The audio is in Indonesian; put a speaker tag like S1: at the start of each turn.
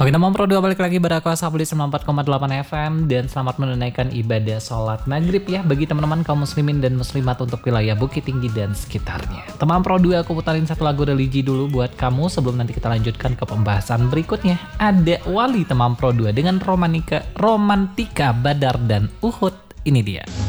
S1: Oke, teman Pro 2 balik lagi pada aku Asabli 94,8 FM dan selamat menunaikan ibadah sholat maghrib ya bagi teman-teman kaum muslimin dan muslimat untuk wilayah Bukit Tinggi dan sekitarnya. Teman Pro 2 aku putarin satu lagu religi dulu buat kamu sebelum nanti kita lanjutkan ke pembahasan berikutnya. Ada Wali teman Pro 2 dengan Romantika Badar dan Uhud. Ini dia.